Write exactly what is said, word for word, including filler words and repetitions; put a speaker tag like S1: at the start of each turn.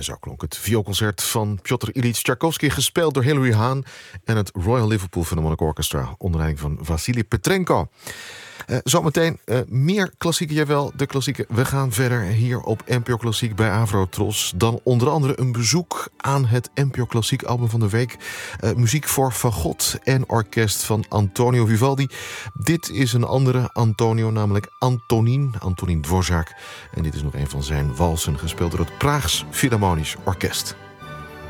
S1: En zo klonk het vioolconcert van Piotr Ilyich Tchaikovsky, gespeeld door Hilary Hahn en het Royal Liverpool Philharmonic Orchestra onder leiding van Vassily Petrenko. Uh, zometeen uh, meer klassieken, jawel, de klassieken. We gaan verder hier op N P O Klassiek bij Avrotros. Dan onder andere een bezoek aan het N P O Klassiek album van de week. Uh, muziek voor fagot en orkest van Antonio Vivaldi. Dit is een andere Antonio, namelijk Antonín, Antonín Dvořák. En dit is nog een van zijn walsen, gespeeld door het Praags Philharmonisch Orkest.